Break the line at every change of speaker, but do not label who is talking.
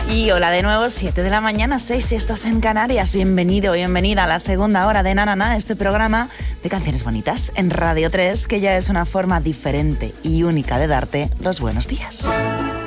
Y hola de nuevo, 7 de la mañana, 6 si estás en Canarias. Bienvenido, bienvenida a la segunda hora de Nanana, este programa de canciones bonitas en Radio 3, que ya es una forma diferente y única de darte los buenos días.